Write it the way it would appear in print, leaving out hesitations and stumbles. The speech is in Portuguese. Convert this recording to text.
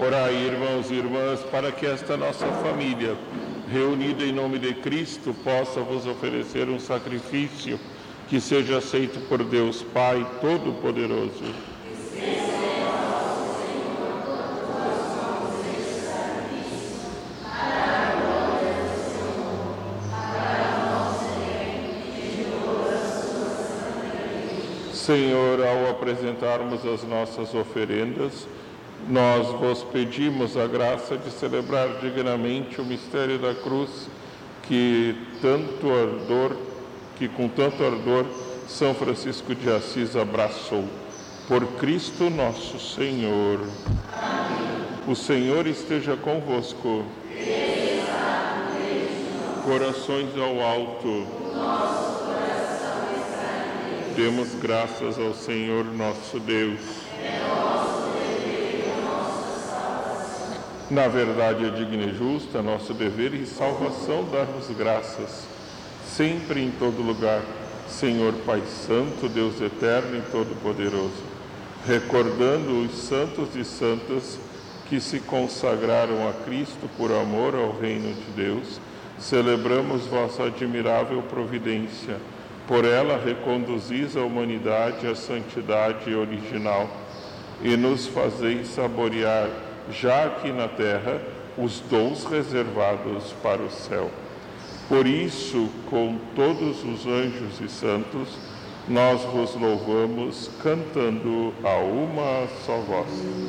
Orai, irmãos e irmãs, para que esta nossa família, reunida em nome de Cristo, possa vos oferecer um sacrifício que seja aceito por Deus Pai Todo-Poderoso. Senhor, ao apresentarmos as nossas oferendas, nós vos pedimos a graça de celebrar dignamente o mistério da cruz que com tanto ardor São Francisco de Assis abraçou. Por Cristo nosso Senhor. Amém. O Senhor esteja convosco. Corações ao alto. Demos graças ao Senhor nosso Deus. Na verdade, é digna e justa nosso dever e salvação dar-vos graças, sempre e em todo lugar, Senhor Pai Santo, Deus Eterno e Todo-Poderoso, recordando os santos e santas que se consagraram a Cristo por amor ao reino de Deus, celebramos vossa admirável providência. Por ela reconduzis a humanidade à santidade original e nos fazeis saborear, já aqui na terra, os dons reservados para o céu. Por isso, com todos os anjos e santos, nós vos louvamos cantando a uma só voz.